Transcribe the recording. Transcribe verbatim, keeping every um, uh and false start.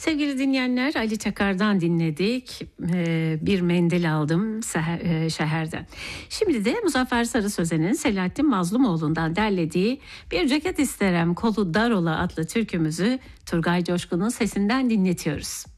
Sevgili dinleyenler, Ali Çakar'dan dinledik. Ee, bir mendil aldım seher, e, şehirden. Şimdi de Muzaffer Sarı Sözen'in Selahattin Mazlumoğlu'ndan derlediği Bir Ceket İsterem Kolu Dar Ola adlı türkümüzü Turgay Coşkun'un sesinden dinletiyoruz.